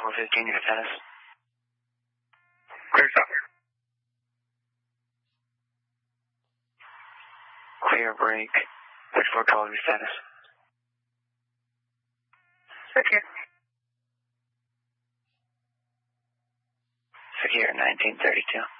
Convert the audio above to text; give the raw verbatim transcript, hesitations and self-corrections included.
four fifteen, your status. Clear stop. Clear break. thirty-four twelve, your status. Secure. Secure, nineteen thirty-two.